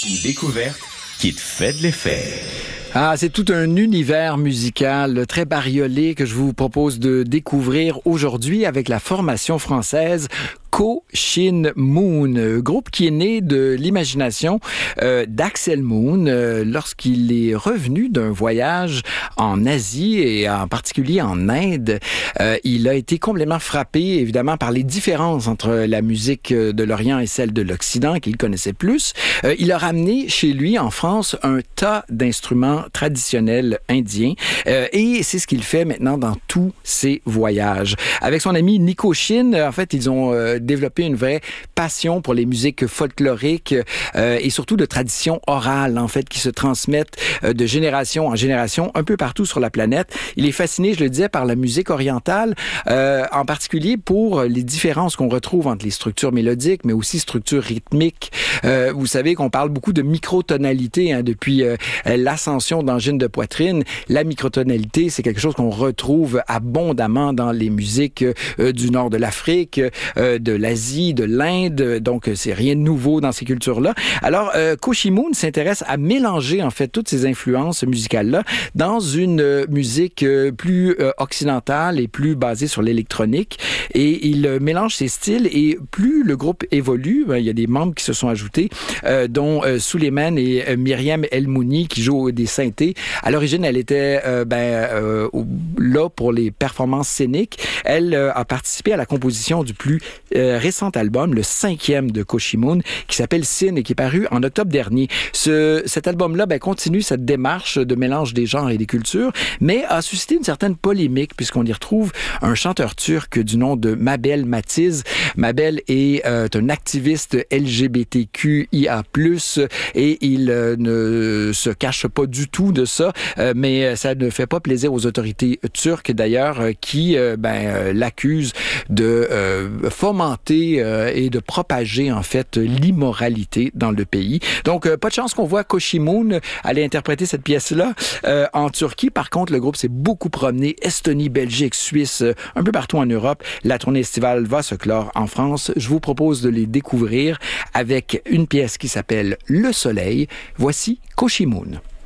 Une découverte qui te fait de l'effet. Ah, c'est tout un univers musical très bariolé que je vous propose de découvrir aujourd'hui avec la formation française Ko Shin Moon, groupe qui est né de l'imagination d'Axel Moon lorsqu'il est revenu d'un voyage en Asie et en particulier en Inde. Il a été complètement frappé, évidemment, par les différences entre la musique de l'Orient et celle de l'Occident qu'il connaissait plus. Il a ramené chez lui, en France, un tas d'instruments traditionnels indiens et c'est ce qu'il fait maintenant dans tous ses voyages. Avec son ami Nico Shin, en fait, ils ont développer une vraie passion pour les musiques folkloriques et surtout de traditions orales, en fait, qui se transmettent de génération en génération un peu partout sur la planète. Il est fasciné, je le disais, par la musique orientale, en particulier pour les différences qu'on retrouve entre les structures mélodiques, mais aussi structures rythmiques. Vous savez qu'on parle beaucoup de microtonalité depuis l'ascension d'angine de poitrine. La microtonalité, c'est quelque chose qu'on retrouve abondamment dans les musiques du nord de l'Afrique, de l'Asie, de l'Inde, donc c'est rien de nouveau dans ces cultures-là. Alors, Ko Shin Moon s'intéresse à mélanger en fait toutes ces influences musicales-là dans une musique plus occidentale et plus basée sur l'électronique. Et il mélange ces styles et plus le groupe évolue, il y a des membres qui se sont ajoutés, dont Suleiman et Myriam El-Mouni qui jouent des synthés. À l'origine, elle était là pour les performances scéniques. Elle a participé à la composition du plus récent album, le 5e de Ko Shin Moon, qui s'appelle Sin et qui est paru en octobre dernier. Cet album-là continue cette démarche de mélange des genres et des cultures, mais a suscité une certaine polémique puisqu'on y retrouve un chanteur turc du nom de Mabel Matiz. Mabel est un activiste LGBTQIA+, et il ne se cache pas du tout de ça, mais ça ne fait pas plaisir aux autorités turques d'ailleurs qui l'accusent de fomenter et de propager en fait l'immoralité dans le pays. Donc pas de chance qu'on voit Ko Shin Moon aller interpréter cette pièce-là en Turquie. Par contre, le groupe s'est beaucoup promené, Estonie, Belgique, Suisse, un peu partout en Europe. La tournée estivale va se clore en France. Je vous propose de les découvrir avec une pièce qui s'appelle Le Soleil. Voici Ko Shin Moon.